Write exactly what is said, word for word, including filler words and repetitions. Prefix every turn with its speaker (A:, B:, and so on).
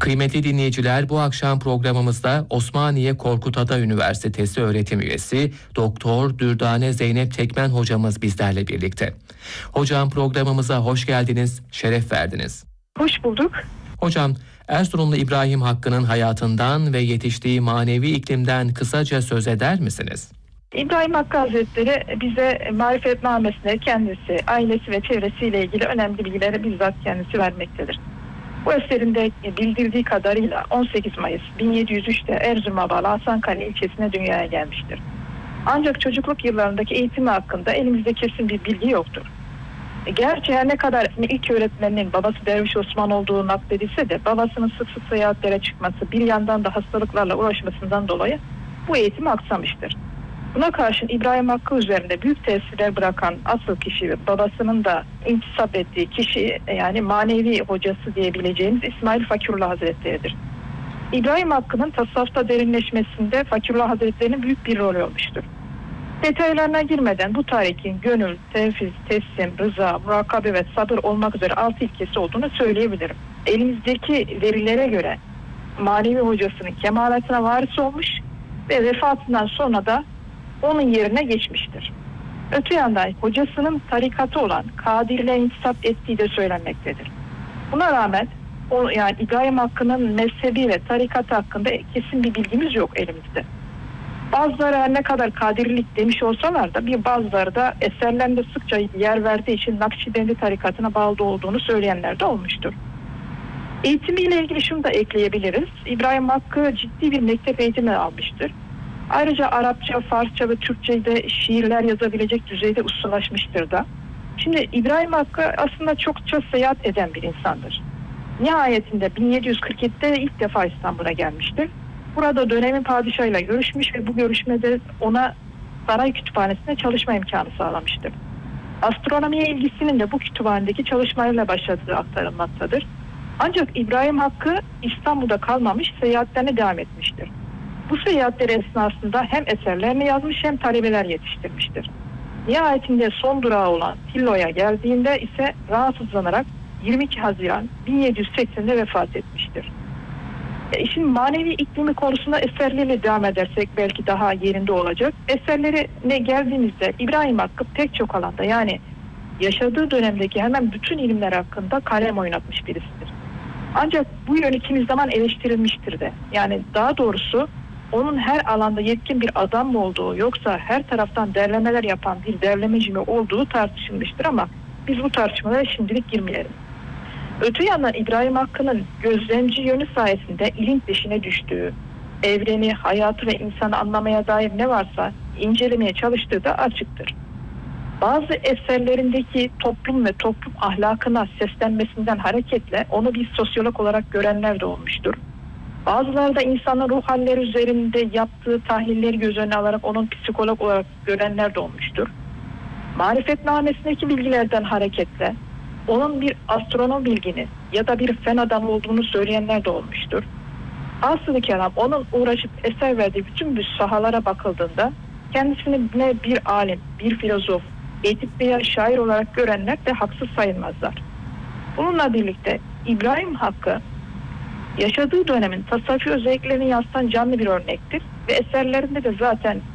A: Kıymetli dinleyiciler, bu akşam programımızda Osmaniye Korkut Ata Üniversitesi öğretim üyesi Doktor Dürdane Zeynep Tekmen hocamız bizlerle birlikte. Hocam, programımıza hoş geldiniz, şeref verdiniz.
B: Hoş bulduk.
A: Hocam, Erzurumlu İbrahim Hakkı'nın hayatından ve yetiştiği manevi iklimden kısaca söz eder misiniz?
B: İbrahim Hakkı Hazretleri bize marifetnamesinde kendisi, ailesi ve çevresiyle ilgili önemli bilgileri bizzat kendisi vermektedir. Bu eserinde bildirdiği kadarıyla on sekiz Mayıs bin yedi yüz üç'te Erzurum'a bağlı Hasankale ilçesine dünyaya gelmiştir. Ancak çocukluk yıllarındaki eğitimi hakkında elimizde kesin bir bilgi yoktur. Gerçi her ne kadar ilk öğretmeninin babası Derviş Osman olduğu nakledilse de babasının sık sık seyahatlere çıkması, bir yandan da hastalıklarla uğraşmasından dolayı bu eğitim aksamıştır. Buna karşın İbrahim Hakkı üzerinde büyük tesirler bırakan asıl kişi ve babasının da intisap ettiği kişi, yani manevi hocası diyebileceğimiz İsmail Fakirullah Hazretleri'dir. İbrahim Hakkı'nın tasavvufta derinleşmesinde Fakirullah Hazretleri'nin büyük bir rolü olmuştur. Detaylarına girmeden bu tarihin gönül, tevfiz, teslim, rıza, murakabe ve sabır olmak üzere altı ilkesi olduğunu söyleyebilirim. Elimizdeki verilere göre manevi hocasının kemalatına varis olmuş ve vefatından sonra da onun yerine geçmiştir. Öte yandan hocasının tarikatı olan Kadir'le intisap ettiği de söylenmektedir. Buna rağmen o, yani İbrahim Hakkı'nın mezhebi ve tarikatı hakkında kesin bir bilgimiz yok elimizde. Bazıları her ne kadar Kadirlik demiş olsalar da bir bazıları da eserlerinde sıkça yer verdiği için Nakşibendi tarikatına bağlı olduğunu söyleyenler de olmuştur. Eğitimiyle ilgili şunu da ekleyebiliriz. İbrahim Hakkı ciddi bir mektep eğitimi almıştır. Ayrıca Arapça, Farsça ve Türkçe'de şiirler yazabilecek düzeyde ustalaşmıştır da. Şimdi İbrahim Hakkı aslında çokça seyahat eden bir insandır. Nihayetinde bin yedi yüz kırk yedi'de ilk defa İstanbul'a gelmiştir. Burada dönemin padişahıyla görüşmüş ve bu görüşmede ona saray kütüphanesinde çalışma imkanı sağlamıştır. Astronomiye ilgisinin de bu kütüphanedeki çalışmalarıyla başladığı aktarılmaktadır. Ancak İbrahim Hakkı İstanbul'da kalmamış, seyahatlerine devam etmiştir. Bu seyahatleri esnasında hem eserlerini yazmış hem talebeler yetiştirmiştir. Nihayetinde son durağı olan Tillo'ya geldiğinde ise rahatsızlanarak yirmi iki Haziran bin yedi yüz seksen'de vefat etmiştir. E, işin manevi iklimi konusunda eserleriyle devam edersek belki daha yerinde olacak. Eserlerine geldiğimizde İbrahim Hakkı pek çok alanda, yani yaşadığı dönemdeki hemen bütün ilimler hakkında kalem oynatmış birisidir. Ancak bu yönü kimi zaman eleştirilmiştir de. Yani daha doğrusu onun her alanda yetkin bir adam mı olduğu, yoksa her taraftan derlemeler yapan bir derlemeci mi olduğu tartışılmıştır ama biz bu tartışmalara şimdilik girmeyelim. Öte yandan İbrahim Hakkı'nın gözlemci yönü sayesinde ilim peşine düştüğü, evreni, hayatı ve insanı anlamaya dair ne varsa incelemeye çalıştığı da açıktır. Bazı eserlerindeki toplum ve toplum ahlakına seslenmesinden hareketle onu bir sosyolog olarak görenler de olmuştur. Bazıları da insanın ruh halleri üzerinde yaptığı tahlilleri göz önüne alarak onun psikolog olarak görenler de olmuştur. Marifetnamesindeki bilgilerden hareketle onun bir astronom bilgini ya da bir fen adamı olduğunu söyleyenler de olmuştur. Hasılı kelam onun uğraşıp eser verdiği bütün bu sahalara bakıldığında kendisini ne bir alim, bir filozof, edip veya şair olarak görenler de haksız sayılmazlar. Bununla birlikte İbrahim Hakkı yaşadığı dönemin tasavvufi özelliklerini yansıtan canlı bir örnektir ve eserlerinde de zaten